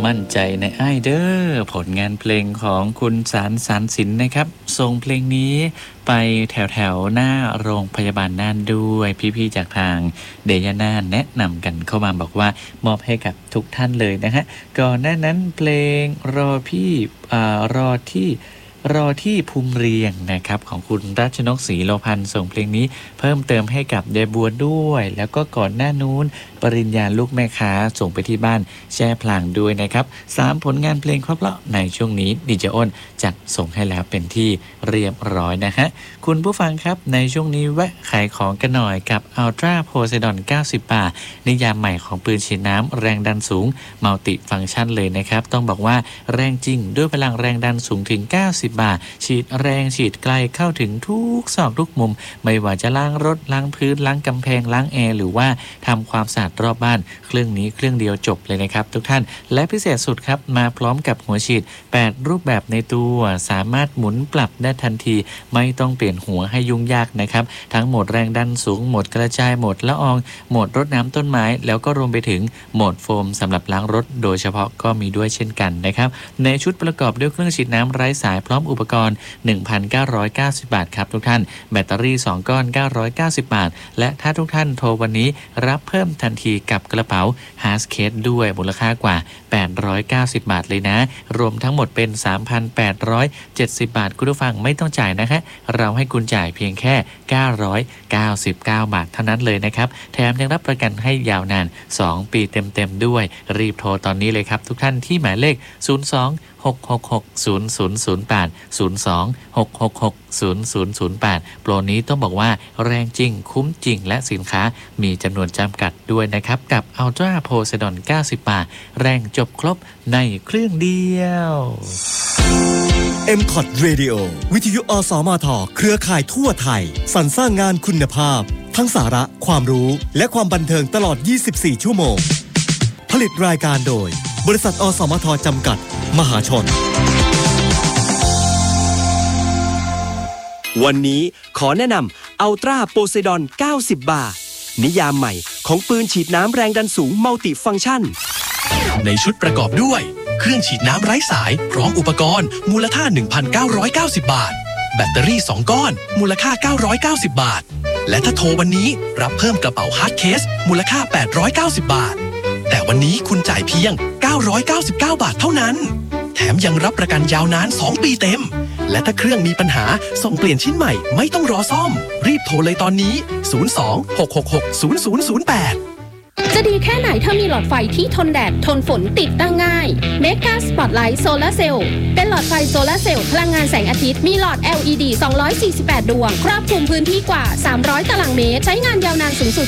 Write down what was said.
มั่นใจในไอเดอร์ผลงานเพลงของคุณสารสินนะครับส่งเพลงนี้ไปแถวหน้าโรงพยาบาลน่านด้วยพี่ๆจากทางเดยาน่านแนะนำกันเข้ามาบอกว่ามอบให้กับทุกท่านเลยนะฮะก่อนหน้านั้นเพลงรอที่ภูมิเรียงนะครับของคุณรัชนกศรีโลพันธ์ส่งเพลงนี้เพิ่มเติมให้กับยายบัวด้วยแล้วก็ก่อนหน้านู้นปริญญาลูกแม่ค้าส่งไปที่บ้านแช่พลางด้วยนะครับ3ผลงานเพลงเพราะๆในช่วงนี้ดีเจอ้นจัดส่งให้แล้วเป็นที่เรียบร้อยนะฮะคุณผู้ฟังครับในช่วงนี้แวะขายของกันหน่อยกับ Ultra Poseidon 90 บาทนิยามใหม่ของปืนฉีดน้ำแรงดันสูงมัลติฟังก์ชันเลยนะครับต้องบอกว่าแรงจริงด้วยพลังแรงดันสูงถึง90 บาทฉีดแรงฉีดไกลเข้าถึงทุกซอกทุกมุมไม่ว่าจะล้างรถล้างพื้นล้างกำแพงล้างแอร์หรือว่าทำความสะอาดรอบบ้านเครื่องนี้เครื่องเดียวจบเลยนะครับทุกท่านและพิเศษสุดครับมาพร้อมกับหัวฉีด8รูปแบบในตัวสามารถหมุนปรับได้ทันทีไม่ต้องเปลี่ยนหัวให้ยุ่งยากนะครับทั้งโหมดแรงดันสูงโหมดกระจายโหมดละอองโหมดรดน้ำต้นไม้แล้วก็รวมไปถึงโหมดโฟมสำหรับล้างรถโดยเฉพาะก็มีด้วยเช่นกันนะครับในชุดประกอบด้วยเครื่องฉีดน้ำไร้สายพร้อมอุปกรณ์ 1,990 บาทครับทุกท่านแบตเตอรี่2ก้อน990 บาทและถ้าทุกท่านโทรวันนี้รับเพิ่มทันทีกับกระเป๋า Hard Case ด้วยมูลค่ากว่า890 บาทเลยนะรวมทั้งหมดเป็น 3,870 บาทคุณผู้ฟังไม่ต้องจ่ายนะคะเราให้คุณจ่ายเพียงแค่999 บาทเท่านั้นเลยนะครับแถมยังรับประกันให้ยาวนาน2 ปีเต็มๆด้วยรีบโทรตอนนี้เลยครับทุกท่านที่หมายเลข02-666-0008 02-666-0008 โปรนี้ต้องบอกว่าแรงจริงคุ้มจริงและสินค้ามีจำนวนจำกัดด้วยนะครับกับ Ultra Poseidon 90 บาทแรงจบครบในเครื่องเดียว MCOT Radio วิทยุอสมทเครือข่ายทั่วไทยสรรสร้างงานคุณภาพทั้งสาระความรู้และความบันเทิงตลอด24ชั่วโมงผลิตรายการโดยบริษัทอสมทจำกัดมหาชนวันนี้ขอแนะนำ Ultra Poseidon 90 บาทนิยามใหม่ของปืนฉีดน้ำแรงดันสูงมัลติฟังก์ชันในชุดประกอบด้วยเครื่องฉีดน้ำไร้สายพร้อมอุปกรณ์มูลค่า 1,990 บาทแบตเตอรี่2ก้อนมูลค่า990 บาทและถ้าโทรวันนี้รับเพิ่มกระเป๋า Hard Case มูลค่า890 บาทแต่วันนี้คุณจ่ายเพียง999 บาทเท่านั้นแถมยังรับประกันยาวนาน2 ปีเต็มและถ้าเครื่องมีปัญหาส่งเปลี่ยนชิ้นใหม่ไม่ต้องรอซ่อมรีบโทรเลยตอนนี้02-666-0008 จะดีแค่ไหนถ้ามีหลอดไฟที่ทนแดดทนฝนติดตั้งง่าย Mega Spotlight Solar Cell เป็นหลอดไฟโซลาร์เซลล์พลังงานแสงอาทิตย์มีหลอด LED 248 ดวงครอบคลุมพื้นที่กว่า300 ตารางเมตรใช้งานยาวนานสูงสุด